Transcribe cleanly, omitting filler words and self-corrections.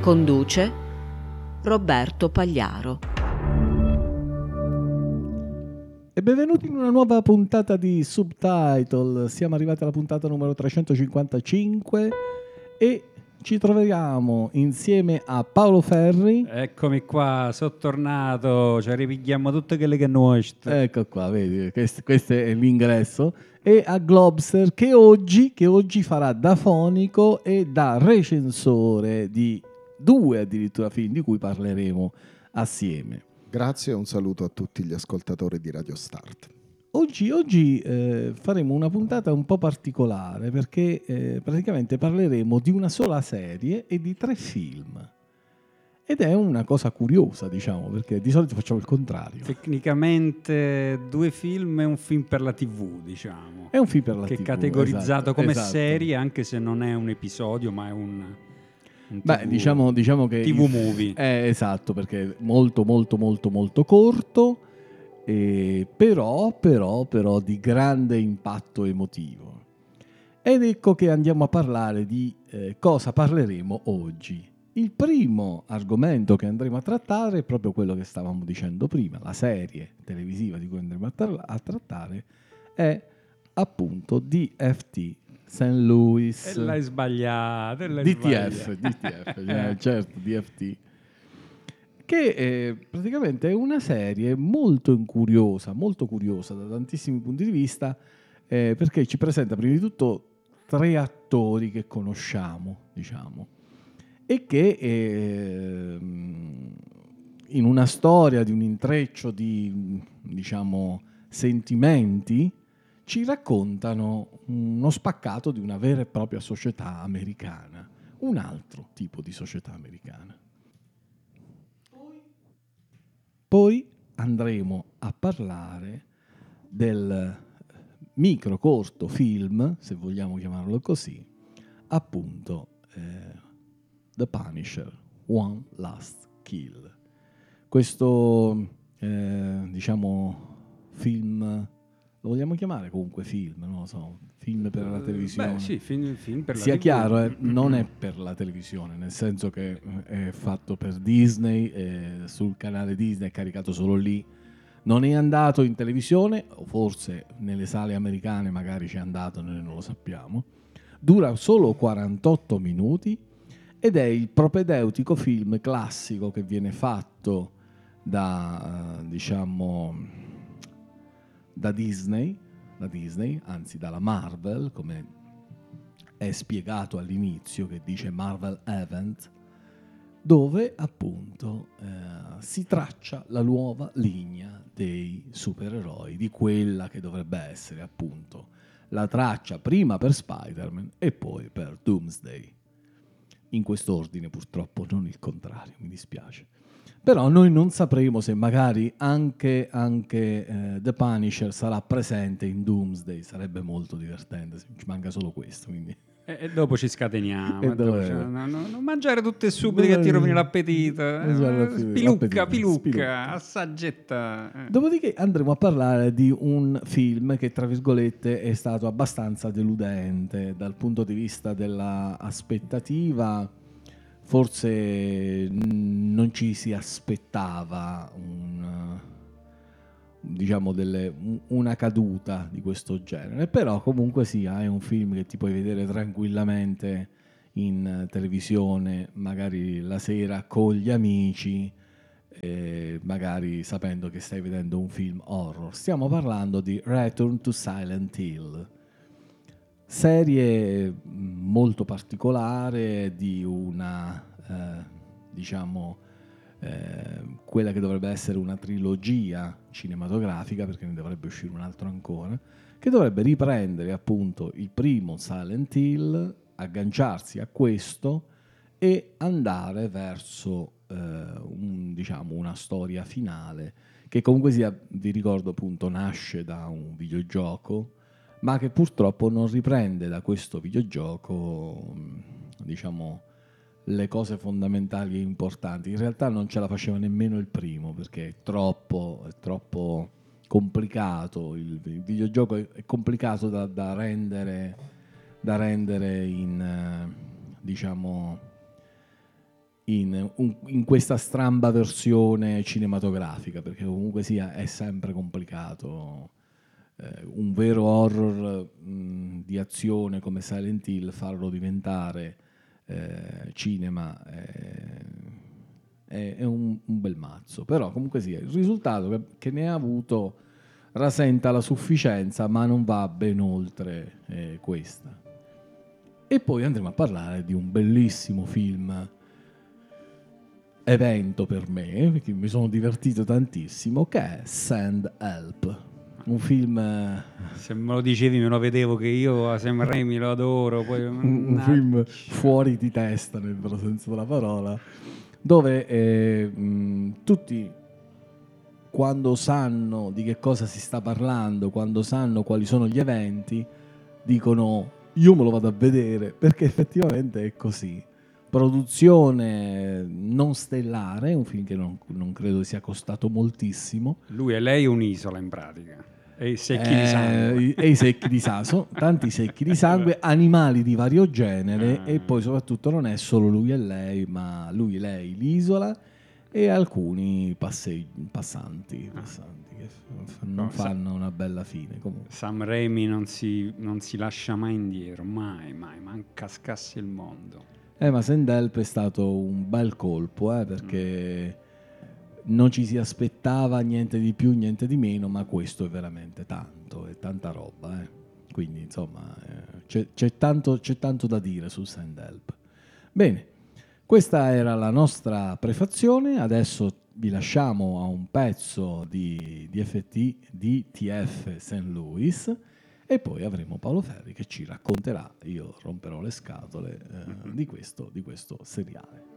Conduce Roberto Pagliaro. E benvenuti in una nuova puntata di Subtitle. Siamo arrivati alla puntata numero 355 e ci troviamo insieme a Paolo Ferri. Eccomi qua, sono tornato, ci ripigliamo tutte quelle che nostre. Ecco qua, vedi, questo è l'ingresso. E a Globster che oggi farà da fonico e da recensore di 2 addirittura film di cui parleremo assieme. Grazie e un saluto a tutti gli ascoltatori di Radio Start. Oggi faremo una puntata un po' particolare perché praticamente parleremo di una sola serie e di 3 film. Ed è una cosa curiosa, diciamo, perché di solito facciamo il contrario. Tecnicamente 2 film e un film per la TV, diciamo. È un film per la che TV. È categorizzato come esatto. serie, anche se non è un episodio, ma è un TV, beh, diciamo che TV movie. Esatto, perché è molto corto, però di grande impatto emotivo. Ed ecco che andiamo a parlare di cosa parleremo oggi. Il primo argomento che andremo a trattare è proprio quello che stavamo dicendo prima, la serie televisiva di cui andremo a trattare è appunto DFT, St. Louis. E l'hai sbagliato. DTF, certo, DFT. Che praticamente è una serie molto curiosa da tantissimi punti di vista, perché ci presenta prima di tutto 3 attori che conosciamo, diciamo, e che in una storia di un intreccio di, diciamo, sentimenti ci raccontano uno spaccato di una vera e propria società americana, un altro tipo di società americana. Poi andremo a parlare del micro corto film, se vogliamo chiamarlo così, appunto The Punisher, One Last Kill. Questo diciamo film, lo vogliamo chiamare comunque film, non lo so, film per la televisione. Beh, sì, film per la Sia TV. chiaro, non è per la televisione, nel senso che è fatto per Disney, sul canale Disney, è caricato solo lì. Non è andato in televisione, o forse nelle sale americane magari c'è andato, noi non lo sappiamo. Dura solo 48 minuti ed è il propedeutico film classico che viene fatto da Disney, anzi dalla Marvel, come è spiegato all'inizio, che dice Marvel Event, dove appunto si traccia la nuova linea dei supereroi, di quella che dovrebbe essere appunto la traccia prima per Spider-Man e poi per Doomsday. In quest'ordine purtroppo, non il contrario, mi dispiace. Però noi non sapremo se magari anche The Punisher sarà presente in Doomsday, sarebbe molto divertente, se ci manca solo questo, quindi... E dopo ci scateniamo. Non mangiare tutte subito Dove... che ti rovini l'appetito. Pilucca, Spilucca. Assaggetta. Dopodiché andremo a parlare di un film che, tra virgolette, è stato abbastanza deludente dal punto di vista della aspettativa. Forse non ci si aspettava una caduta di questo genere, però comunque sia, è un film che ti puoi vedere tranquillamente in televisione, magari la sera con gli amici, magari sapendo che stai vedendo un film horror. Stiamo parlando di Return to Silent Hill, serie molto particolare di una quella che dovrebbe essere una trilogia cinematografica, perché ne dovrebbe uscire un altro ancora, che dovrebbe riprendere appunto il primo Silent Hill, agganciarsi a questo e andare verso una storia finale che comunque sia, vi ricordo appunto, nasce da un videogioco, ma che purtroppo non riprende da questo videogioco le cose fondamentali e importanti. In realtà non ce la faceva nemmeno il primo, perché è troppo complicato. Il videogioco è complicato da rendere in in questa stramba versione cinematografica, perché comunque sia è sempre complicato. Un vero horror di azione come Silent Hill, farlo diventare cinema è un bel mazzo, però comunque sia il risultato che ne ha avuto rasenta la sufficienza, ma non va ben oltre questa. E poi andremo a parlare di un bellissimo film evento per me, perché mi sono divertito tantissimo, che è Send Help, un film Se me lo dicevi me lo vedevo che io a Sam Raimi lo adoro, poi un film fuori di testa nel vero senso della parola, dove tutti, quando sanno di che cosa si sta parlando, quando sanno quali sono gli eventi, dicono io me lo vado a vedere, perché effettivamente è così. Produzione non stellare, un film che non credo sia costato moltissimo. Lui e lei un'isola in pratica. E i secchi di sangue. E i secchi di sangue, tanti secchi di sangue, animali di vario genere, e poi soprattutto non è solo lui e lei, ma lui, lei, l'isola e alcuni passanti che non fanno una bella fine. Comunque. Sam Raimi non si lascia mai indietro, mai, manca scassi il mondo. Ma Send Help è stato un bel colpo, perché non ci si aspettava niente di più, niente di meno, ma questo è veramente tanto, è tanta roba. Quindi insomma c'è tanto da dire su Send Help. Bene, questa era la nostra prefazione, adesso vi lasciamo a un pezzo di DFT di TF St. Louis e poi avremo Paolo Ferri che ci racconterà, io romperò le scatole di questo seriale.